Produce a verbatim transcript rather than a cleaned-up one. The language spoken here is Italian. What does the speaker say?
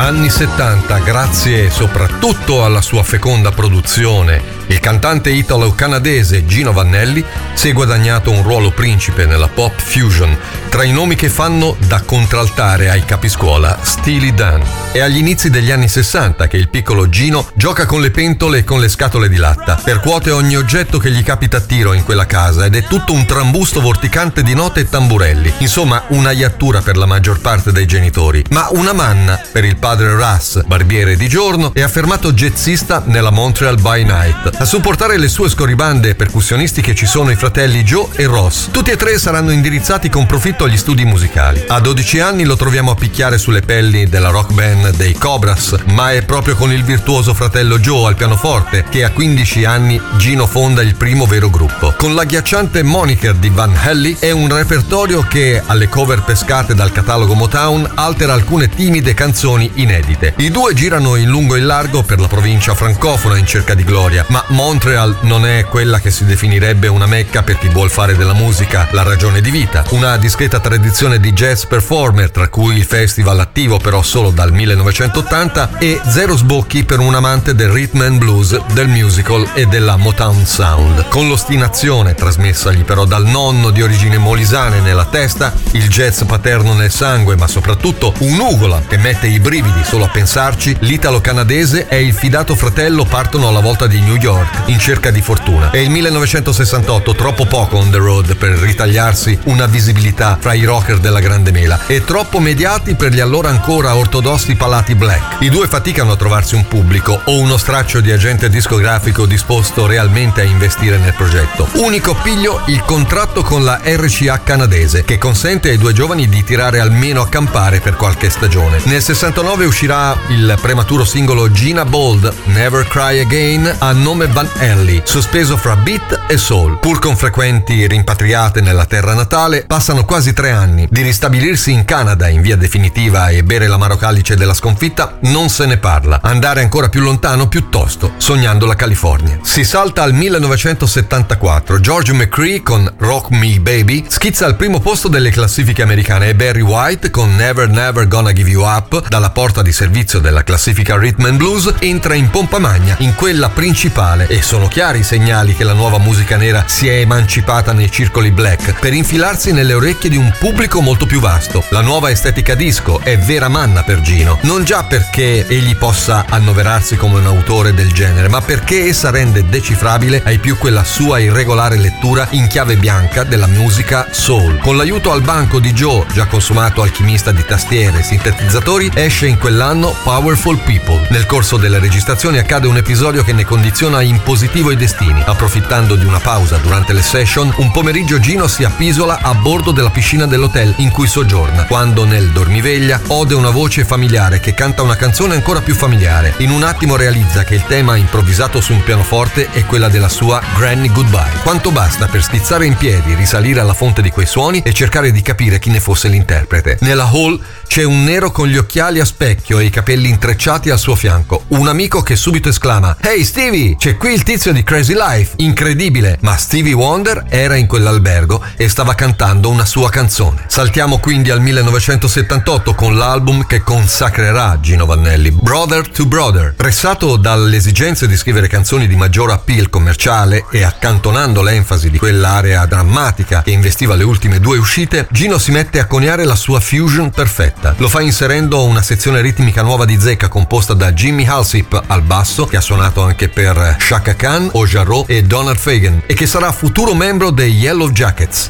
Anni settanta, grazie soprattutto alla sua feconda produzione, il cantante italo-canadese Gino Vannelli si è guadagnato un ruolo principe nella pop fusion, tra i nomi che fanno da contraltare ai capiscuola Steely Dan. È agli inizi degli anni sessanta che il piccolo Gino gioca con le pentole e con le scatole di latta, percuote ogni oggetto che gli capita a tiro in quella casa ed è tutto un trambusto vorticante di note e tamburelli. Insomma, una iattura per la maggior parte dei genitori, ma una manna per il padre Russ, barbiere di giorno e affermato jazzista nella Montreal by Night. A supportare le sue scorribande percussionistiche ci sono i fratelli Joe e Ross. Tutti e tre saranno indirizzati con profitto agli studi musicali. A dodici anni lo troviamo a picchiare sulle pelli della rock band dei Cobras, ma è proprio con il virtuoso fratello Joe al pianoforte che a quindici anni Gino fonda il primo vero gruppo. Con l'agghiacciante moniker di Van Hally è un repertorio che, alle cover pescate dal catalogo Motown, altera alcune timide canzoni inedite. I due girano in lungo e in largo per la provincia francofona in cerca di gloria, ma Montreal non è quella che si definirebbe una mecca per chi vuol fare della musica la ragione di vita. Una discreta tradizione di jazz performer, tra cui il festival attivo però solo dal millenovecentottanta, e zero sbocchi per un amante del rhythm and blues, del musical e della Motown sound. Con l'ostinazione, trasmessagli però dal nonno di origine molisane nella testa, il jazz paterno nel sangue, ma soprattutto un'ugola che mette i brividi solo a pensarci, l'italo-canadese e il fidato fratello partono alla volta di New York in cerca di fortuna. È il millenovecentosessantotto, troppo poco on the road per ritagliarsi una visibilità fra i rocker della grande mela e troppo mediati per gli allora ancora ortodossi palati black. I due faticano a trovarsi un pubblico o uno straccio di agente discografico disposto realmente a investire nel progetto. Unico piglio il contratto con la R C A canadese, che consente ai due giovani di tirare almeno a campare per qualche stagione. Nel sessantanove uscirà il prematuro singolo Gina Bold, Never Cry Again, a nome Van Hally, sospeso fra beat e soul. Pur con frequenti rimpatriate nella terra natale, passano quasi tre anni. Di ristabilirsi in Canada in via definitiva e bere l'amaro calice della sconfitta non se ne parla. Andare ancora più lontano piuttosto, sognando la California. Si salta al millenovecentosettantaquattro. George McCree con Rock Me Baby schizza al primo posto delle classifiche americane e Barry White con Never Never Gonna Give You Up, dalla porta di servizio della classifica Rhythm and Blues, entra in pompa magna in quella principale, e sono chiari i segnali che la nuova musica nera si è emancipata nei circoli black per infilarsi nelle orecchie di un pubblico molto più vasto. La nuova estetica disco è vera manna per Gino, non già perché egli possa annoverarsi come un autore del genere, ma perché essa rende decifrabile ai più quella sua irregolare lettura in chiave bianca della musica soul. Con l'aiuto al banco di Joe, già consumato alchimista di tastiere e sintetizzatori, esce in quell'anno Powerful People. Nel corso delle registrazioni accade un episodio che ne condiziona in positivo i destini. Approfittando di una pausa durante le session, un pomeriggio Gino si appisola a bordo della piscina dell'hotel in cui soggiorna, quando nel dormiveglia ode una voce familiare che canta una canzone ancora più familiare. In un attimo realizza che il tema improvvisato su un pianoforte è quella della sua Granny Goodbye. Quanto basta per stizzare in piedi, risalire alla fonte di quei suoni e cercare di capire chi ne fosse l'interprete. Nella hall c'è un nero con gli occhiali a specchio e i capelli intrecciati al suo fianco, un amico che subito esclama: "Hey Stevie, c'è qui il tizio di Crazy Life!" Incredibile, ma Stevie Wonder era in quell'albergo e stava cantando una sua canzone. Saltiamo quindi al millenovecentosettantotto con l'album che consacrerà Gino Vannelli, Brother to Brother. Pressato dalle esigenze di scrivere canzoni di maggior appeal commerciale e accantonando l'enfasi di quell'area drammatica che investiva le ultime due uscite, Gino si mette a coniare la sua fusion perfetta. Lo fa inserendo una sezione ritmica nuova di zecca composta da Jimmy Halsip al basso, che ha suonato anche per Chaka Khan, Au Jarreau e Donald Fagen, e che sarà futuro membro dei Yellow Jackets.